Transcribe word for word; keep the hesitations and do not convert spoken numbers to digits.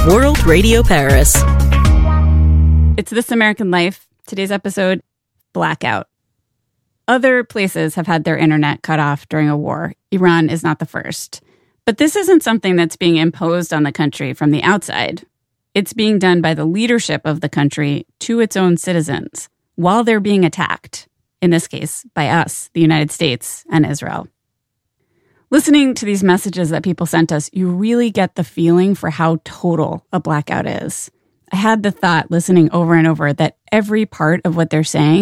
World Radio Paris. It's This American Life. Today's episode, blackout. Other places have had their internet cut off during a war. Iran is not the first. But this isn't something that's being imposed on the country from the outside. It's being done by the leadership of the country to its own citizens while they're being attacked. In this case, by us, the United States and Israel. Listening to these messages that people sent us, you really get the feeling for how total a blackout is. I had the thought listening over and over that every part of what they're saying